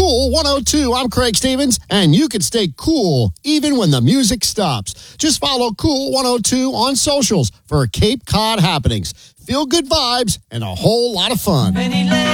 Cool 102, I'm Craig Stevens, and you can stay cool even when the music stops. Just follow Cool 102 on socials for Cape Cod happenings, feel-good vibes, and a whole lot of fun.